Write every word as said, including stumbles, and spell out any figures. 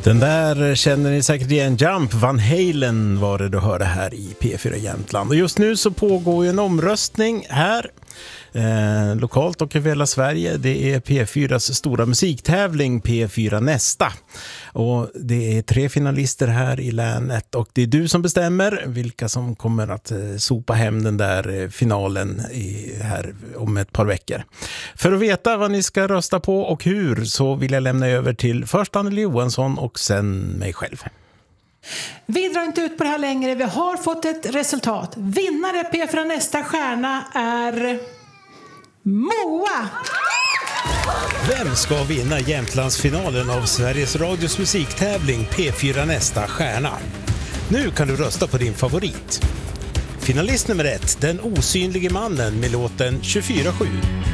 Den där känner ni säkert igen. Jump, Van Halen var det du hörde här i P fyra Jämtland. Och just nu så pågår ju en omröstning här eh, lokalt och över hela Sverige. Det är P fyras stora musiktävling P fyra Nästa. Och det är tre finalister här i länet och det är du som bestämmer vilka som kommer att eh, sopa hem den där eh, finalen i, här om ett par veckor. För att veta vad ni ska rösta på och hur så vill jag lämna över till först Anneli Johansson och sen mig själv. Vi drar inte ut på det här längre. Vi har fått ett resultat. Vinnare P fyra Nästa stjärna är Moa. Vem ska vinna Jämtlandsfinalen av Sveriges Radios musiktävling P fyra Nästa stjärna? Nu kan du rösta på din favorit. Finalist nummer ett, Den osynlige mannen med låten tjugofyra sju.